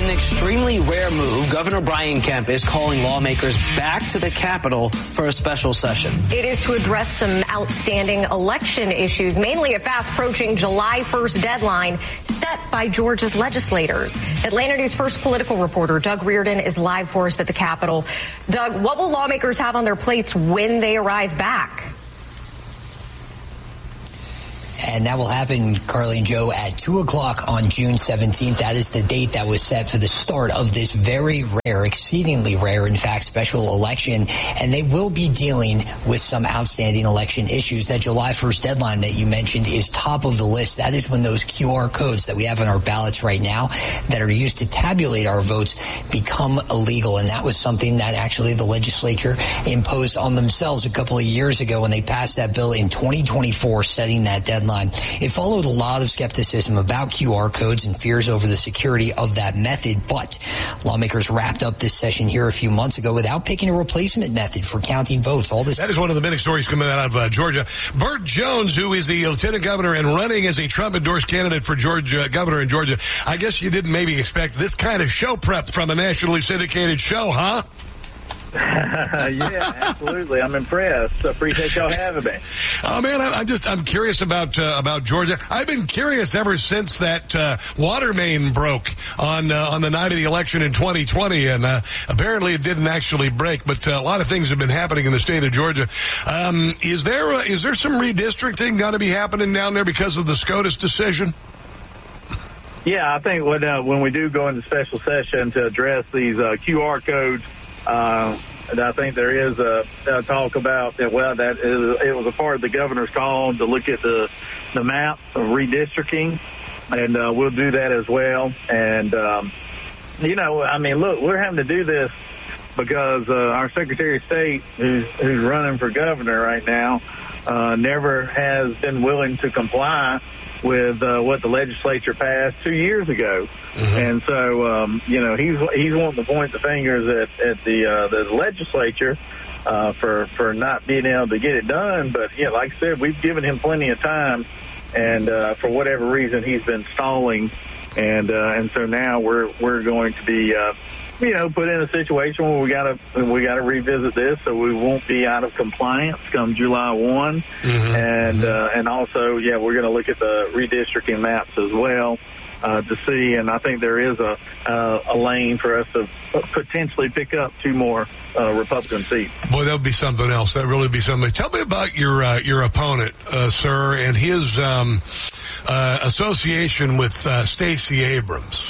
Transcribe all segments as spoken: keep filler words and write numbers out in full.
an extremely rare move, Governor Brian Kemp is calling lawmakers back to the Capitol for a special session. It is to address some outstanding election issues, mainly a fast-approaching July first deadline set by Georgia's legislators. Atlanta News First political reporter Doug Reardon is live for us at the Capitol. Doug, what will lawmakers have on their plates when they arrive back? And that will happen, Carly and Joe, at two o'clock on June seventeenth. That is the date that was set for the start of this very rare, exceedingly rare, in fact, special election. And they will be dealing with some outstanding election issues. That July first deadline that you mentioned is top of the list. That is when those Q R codes that we have on our ballots right now that are used to tabulate our votes become illegal. And that was something that actually the legislature imposed on themselves a couple of years ago when they passed that bill in twenty twenty-four, setting that deadline. It followed a lot of skepticism about Q R codes and fears over the security of that method, but lawmakers wrapped up this session here a few months ago without picking a replacement method for counting votes. All this. That is one of the many stories coming out of uh, Georgia. Burt Jones, who is the lieutenant governor and running as a Trump-endorsed candidate for Georgia, governor in Georgia. I guess you didn't maybe expect this kind of show prep from a nationally syndicated show, huh? Yeah, absolutely. I'm impressed. Appreciate y'all having me. Oh man, I, I'm just I'm curious about uh, about Georgia. I've been curious ever since that uh, water main broke on uh, on the night of the election in twenty twenty, and uh, apparently it didn't actually break. But uh, a lot of things have been happening in the state of Georgia. Um, is there uh, is there some redistricting going to be happening down there because of the SCOTUS decision? Yeah, I think when uh, when we do go into special session to address these uh, Q R codes. Uh, and I think there is a, a talk about that. Well, that is, it was a part of the governor's call to look at the the map of redistricting, and uh, we'll do that as well. And um, you know, I mean, look, we're having to do this because uh, our Secretary of State, who's who's running for governor right now, uh, never has been willing to comply with uh, what the legislature passed two years ago. Mm-hmm. And so, um, you know, he's he's wanting to point the fingers at, at the uh, the legislature uh, for, for not being able to get it done. But, yeah, like I said, we've given him plenty of time. And uh, for whatever reason, he's been stalling. And uh, and so now we're we're going to be, uh, you know, put in a situation where we got to we got to revisit this, so we won't be out of compliance come July first. Mm-hmm. And mm-hmm. Uh, and also, yeah, we're going to look at the redistricting maps as well uh, to see. And I think there is a uh, a lane for us to potentially pick up two more uh, Republican seats. Boy, that would be something else. That really would be something. Tell me about your uh, your opponent, uh, sir, and his um, uh, association with uh, Stacey Abrams.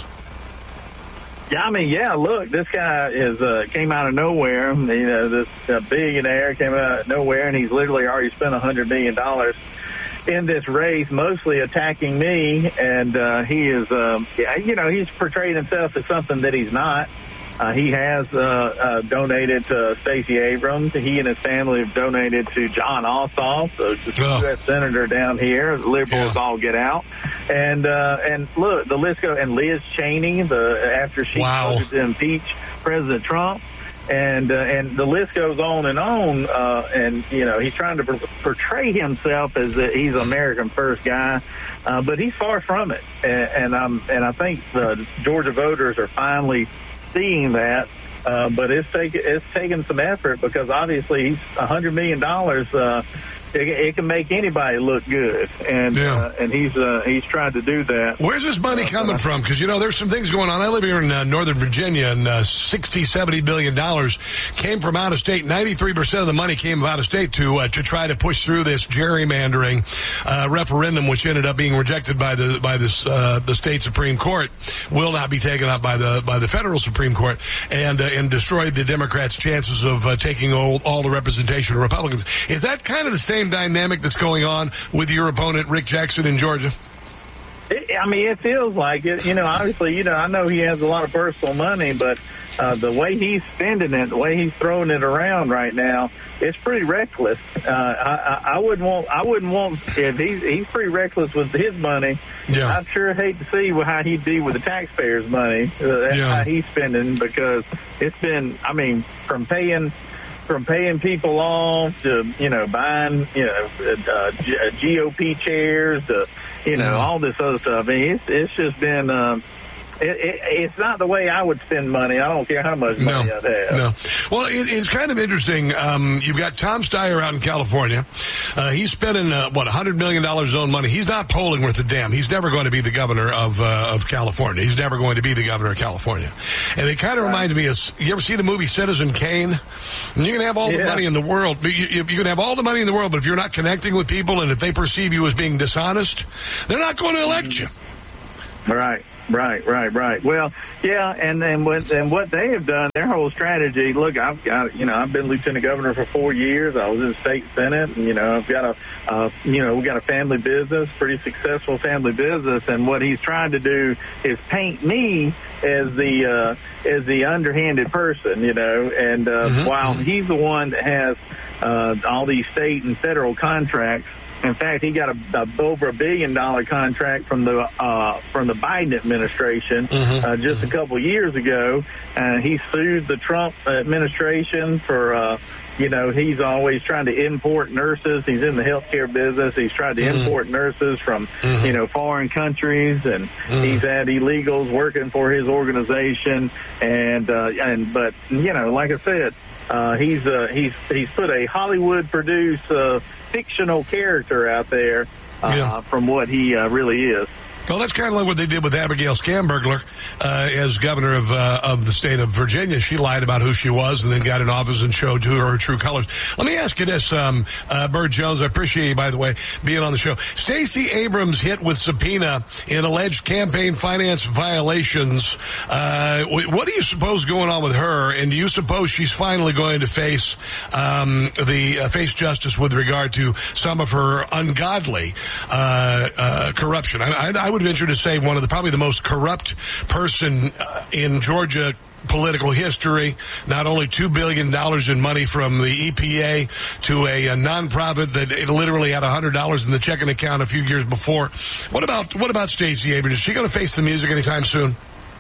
Yeah, I mean, yeah, look, this guy is uh, came out of nowhere. You know, this uh, billionaire came out of nowhere, and he's literally already spent one hundred million dollars in this race, mostly attacking me. And uh, he is, um, yeah, you know, he's portrayed himself as something that he's not. Uh, he has uh, uh, donated to Stacey Abrams. He and his family have donated to John Ossoff, the oh. U S senator down here. The liberals yeah. all get out. And uh, and look, the list goes. And Liz Cheney, the after she wow. voted to impeach President Trump. And uh, and the list goes on and on. Uh, and, you know, he's trying to p- portray himself as a, he's an American first guy. Uh, but he's far from it. And, and, um, and I think the Georgia voters are finally seeing that, uh, but it's taken it's taken some effort because obviously he's a hundred million dollars. Uh, it, it can make anybody look good, and yeah. uh, and he's uh, he's tried to do that. Where's this money coming from? Because you know there's some things going on. I live here in uh, Northern Virginia, and uh, sixty, seventy billion dollars came from out of state. Ninety-three percent of the money came from out of state to uh, to try to push through this gerrymandering uh, referendum, which ended up being rejected by the by this uh, the state Supreme Court. Will not be taken up by the by the federal Supreme Court, and uh, and destroyed the Democrats' chances of uh, taking all, all the representation of Republicans. Is that kind of the same dynamic that's going on with your opponent Rick Jackson in Georgia? It, I mean, it feels like it. You know, obviously, you know, I know he has a lot of personal money, but uh, the way he's spending it, the way he's throwing it around right now, it's pretty reckless. Uh, I, I, I wouldn't want, I wouldn't want if he's he's pretty reckless with his money. Yeah. I'd sure hate to see how he'd be with the taxpayers' money. Uh, that's yeah. how he's spending, because it's been, I mean, from paying. From paying people off to, you know, buying, you know, uh, G O P chairs to, you know, yeah. all this other stuff. I mean, it's, it's just been, uh, it, it, it's not the way I would spend money. I don't care how much money no, I'd have. No. Well, it, it's kind of interesting. Um, you've got Tom Steyer out in California. Uh, he's spending, uh, what, one hundred million dollars his own money. He's not polling worth a damn. He's never going to be the governor of uh, of California. He's never going to be the governor of California. And it kind of right. reminds me of, you ever see the movie Citizen Kane? And you can have all yeah. the money in the world. You, you, you can have all the money in the world, but if you're not connecting with people and if they perceive you as being dishonest, they're not going to elect you. Right. Right, right, right. Well, yeah, and then what and what they have done, their whole strategy. Look, I've got, you know, I've been lieutenant governor for four years. I was in the state senate, and you know, I've got a, uh, you know, we got a family business, pretty successful family business. And what he's trying to do is paint me as the uh, as the underhanded person, you know. And uh, mm-hmm. while he's the one that has uh, all these state and federal contracts. In fact, he got a, a over a billion dollar contract from the uh, from the Biden administration mm-hmm. uh, just mm-hmm. a couple years ago. Uh, he sued the Trump administration for, uh, you know, he's always trying to import nurses. He's in the healthcare business. He's tried to mm-hmm. import nurses from, mm-hmm. you know, foreign countries, and mm-hmm. he's had illegals working for his organization. And uh, and but you know, like I said, uh, he's uh, he's he's put a Hollywood produced. Uh, fictional character out there uh, yeah. from what he uh, really is. Well, that's kind of like what they did with Abigail Schamberger uh, as governor of uh, of the state of Virginia. She lied about who she was and then got in office and showed who her true colors. Let me ask you this, um, uh, Burt Jones. I appreciate you, by the way, being on the show. Stacey Abrams hit with subpoena in alleged campaign finance violations. Uh, what do you suppose is going on with her? And do you suppose she's finally going to face um, the uh, face justice with regard to some of her ungodly uh, uh, corruption? I, I, I would venture to say one of the probably the most corrupt person uh, in Georgia political history. Not only two billion dollars in money from the E P A to a, a nonprofit that it literally had one hundred dollars in the checking account a few years before. What about what about Stacey Abrams? Is she going to face the music anytime soon?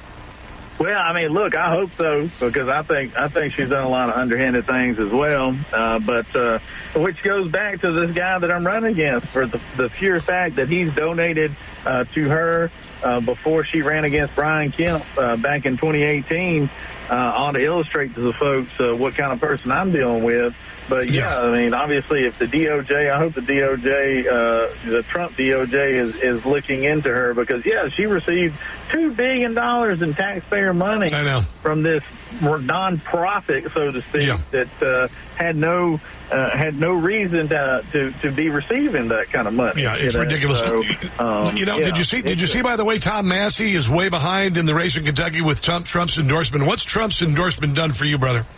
Well, I mean, look, I hope so, because I think I think she's done a lot of underhanded things as well. Uh, but uh, which goes back to this guy that I'm running against, for the, the pure fact that he's donated uh, to her uh, before she ran against Brian Kemp uh, back in twenty eighteen. Uh, ought to illustrate to the folks uh, what kind of person I'm dealing with. But, yeah, I mean, obviously, if the D O J, I hope the D O J, uh, the Trump D O J is, is looking into her, because, yeah, she received two billion dollars in taxpayer money I know. from this nonprofit, so to speak, yeah. that uh, had no uh, had no reason to, to to be receiving that kind of money. Yeah, it's you know? ridiculous. So, um, you know, yeah, did you see? Did you see? By the way, Tom Massey is way behind in the race in Kentucky with Trump, Trump's endorsement. What's Trump's endorsement done for you, brother?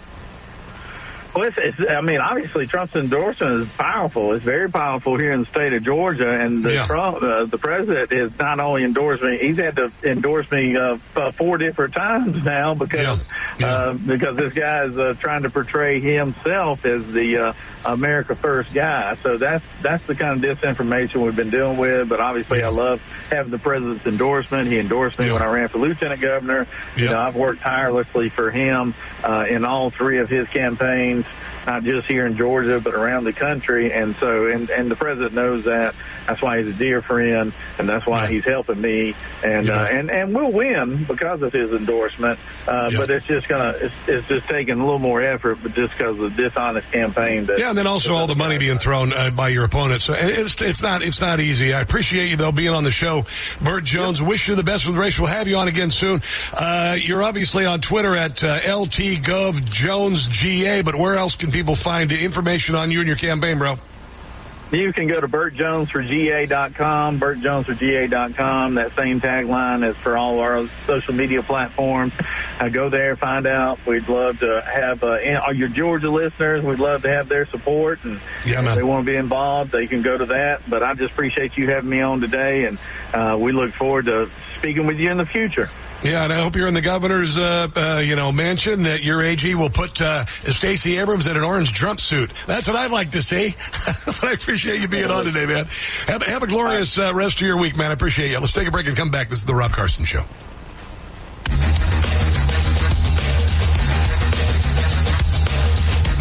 Well, it's, it's, I mean, obviously, Trump's endorsement is powerful. It's very powerful here in the state of Georgia, and the, yeah. Trump, uh, the president has not only endorsed me; he's had to endorse me uh, uh, four different times now because yeah. Yeah. Uh, because this guy is uh, trying to portray himself as the uh, America First guy. So that's that's the kind of disinformation we've been dealing with. But obviously, I love having the president's endorsement. He endorsed me yeah. when I ran for lieutenant governor. Yeah. You know, I've worked tirelessly for him uh, in all three of his campaigns, not just here in Georgia, but around the country. And so, and, and the president knows that. That's why he's a dear friend, and that's why yeah. he's helping me. And yeah. uh, and and we'll win because of his endorsement. Uh, yeah. But it's just gonna, it's, it's just taking a little more effort, but just because of the dishonest campaign. That, yeah, and then also all the money being thrown uh, by your opponents. So it's it's not it's not easy. I appreciate you though being on the show, Burt Jones. Yep. Wish you the best with the race. We'll have you on again soon. Uh, you're obviously on Twitter at uh, L T Gov Jones G A. But where else can people find the information on you and your campaign, bro? You can go to Burt Jones for G A dot com, Burt Jones for G A dot com. That same tagline is for all our social media platforms. Uh, go there, find out. We'd love to have uh, your Georgia listeners. We'd love to have their support. And yeah, if they want to be involved, they can go to that. But I just appreciate you having me on today, and uh, we look forward to speaking with you in the future. Yeah, and I hope you're in the governor's, uh, uh, you know, mansion that your A G will put uh, Stacey Abrams in an orange jumpsuit. That's what I'd like to see. But I appreciate you being on today, man. Have, have a glorious uh, rest of your week, man. I appreciate you. Let's take a break and come back. This is the Rob Carson Show. Text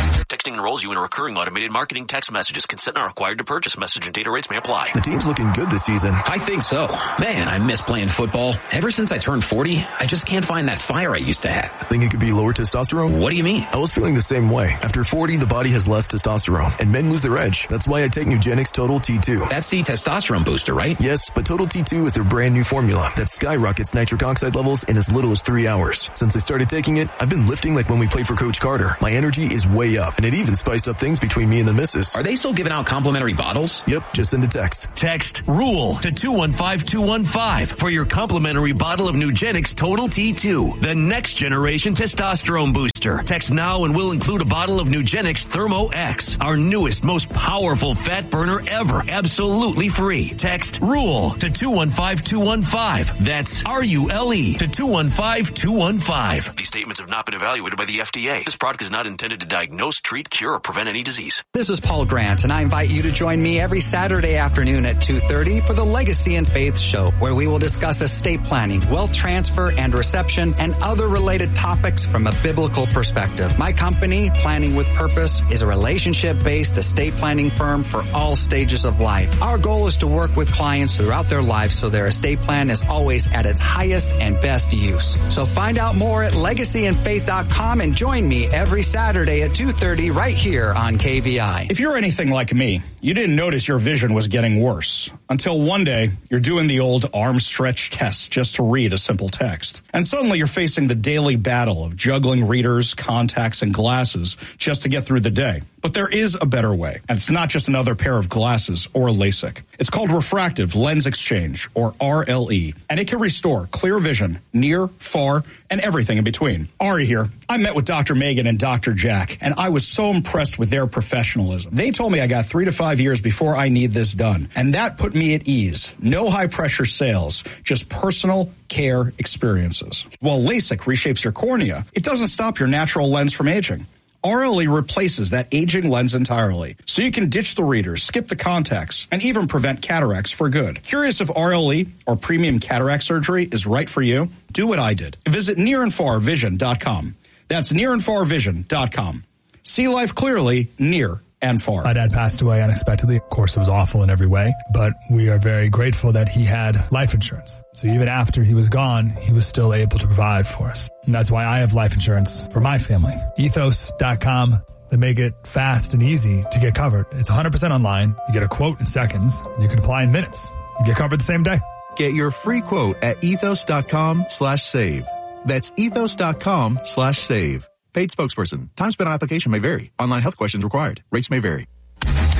Texting enrolls you in a recurring automated marketing text messages. Consent not required to purchase. Message and data rates may apply. The team's looking good this season. I think so. Man, I miss playing football. Ever since I turned forty, I just can't find that fire I used to have. Think it could be lower testosterone? What do you mean? I was feeling the same way. After forty, the body has less testosterone, and men lose their edge. That's why I take Nugenix Total T two. That's the testosterone booster, right? Yes, but Total T two is their brand new formula that skyrockets nitric oxide levels in as little as three hours. Since I started taking it, I've been lifting like when we played for Coach Carter. My energy is way up, and it even spiced up things between me and the missus. Are they still giving out complimentary bottles? Yep, just send a text. Text RULE to two one five two one five for your complimentary bottle of Nugenix Total T two, the next generation testosterone booster. Text now and we'll include a bottle of Nugenix Thermo X, our newest, most powerful fat burner ever, absolutely free. Text RULE to two one five two one five. That's R U L E to two one five two one five. These statements have not been evaluated by the F D A. This product is not intended to diagnose, treat, cure, or prevent any disease. This is Paul Grant, and I invite you to join me every Saturday afternoon at two thirty for the Legacy and Faith Show, where we will discuss estate planning, wealth transfer and reception, and other related topics from a biblical perspective. My company, Planning with Purpose, is a relationship-based estate planning firm for all stages of life. Our goal is to work with clients throughout their lives so their estate plan is always at its highest and best use. So find out more at legacy and faith dot com and join me every Saturday at two thirty right here on K V I. If you're anything like me, you didn't notice your vision was getting worse until one day you're doing the old arm stretch test just to read a simple text. And suddenly you're facing the daily battle of juggling readers, contacts, and glasses just to get through the day. But there is a better way, and it's not just another pair of glasses or a LASIK. It's called refractive lens exchange, or R L E, and it can restore clear vision near, far, and everything in between. Ari here. I met with Doctor Megan and Doctor Jack, and I was so impressed with their professionalism. They told me I got three to five years before I need this done, and that put me at ease. No high-pressure sales, just personal care experiences. While LASIK reshapes your cornea, it doesn't stop your natural lens from aging. R L E replaces that aging lens entirely, so you can ditch the readers, skip the contacts, and even prevent cataracts for good. Curious if R L E or premium cataract surgery is right for you? Do what I did. Visit near and far vision dot com. That's near and far vision dot com. See life clearly, near and far. My dad passed away unexpectedly. Of course, it was awful in every way, but we are very grateful that he had life insurance. So even after he was gone, he was still able to provide for us. And that's why I have life insurance for my family. ethos dot com. They make it fast and easy to get covered. It's one hundred percent online. You get a quote in seconds, and you can apply in minutes. You get covered the same day. Get your free quote at ethos dot com slash save. That's ethos dot com slash save. Paid spokesperson. Time spent on application may vary. Online health questions required. Rates may vary.